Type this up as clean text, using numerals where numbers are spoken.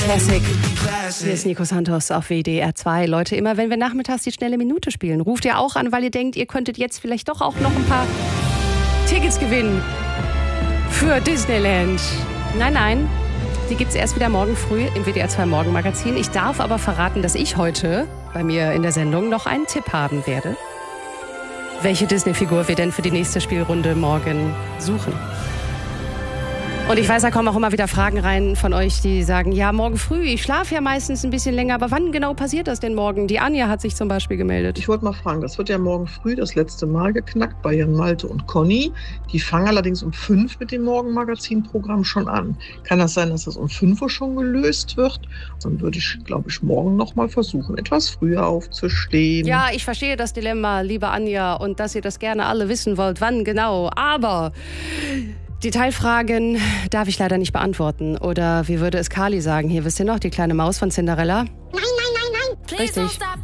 Classic. Hier ist Nico Santos auf WDR 2. Leute, immer wenn wir nachmittags die schnelle Minute spielen, ruft ihr auch an, weil ihr denkt, ihr könntet jetzt vielleicht doch auch noch ein paar Tickets gewinnen für Disneyland. Nein, die gibt's erst wieder morgen früh im WDR 2 Morgenmagazin. Ich darf aber verraten, dass ich heute bei mir in der Sendung noch einen Tipp haben werde, welche Disney-Figur wir denn für die nächste Spielrunde morgen suchen. Und ich weiß, da kommen auch immer wieder Fragen rein von euch, die sagen, ja, morgen früh, ich schlafe ja meistens ein bisschen länger, aber wann genau passiert das denn morgen? Die Anja hat sich zum Beispiel gemeldet. Ich wollte mal fragen, das wird ja morgen früh das letzte Mal geknackt bei Jan Malte und Conny. Die fangen allerdings um 5 mit dem Morgenmagazin-Programm schon an. Kann das sein, dass das um 5 Uhr schon gelöst wird? Dann würde ich, glaube ich, morgen noch mal versuchen, etwas früher aufzustehen. Ja, ich verstehe das Dilemma, liebe Anja, und dass ihr das gerne alle wissen wollt, wann genau. Aber Detailfragen darf ich leider nicht beantworten. Oder wie würde es Carly sagen? Hier, wisst ihr noch, die kleine Maus von Cinderella? Nein. Richtig.